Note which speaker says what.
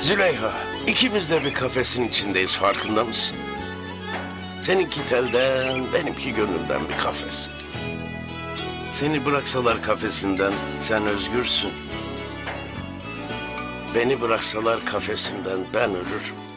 Speaker 1: Züleyha, ikimiz de bir kafesin içindeyiz, farkında mısın? Seninki telden, benimki gönülden bir kafes. Seni bıraksalar kafesinden sen özgürsün. Beni bıraksalar kafesimden ben ölürüm.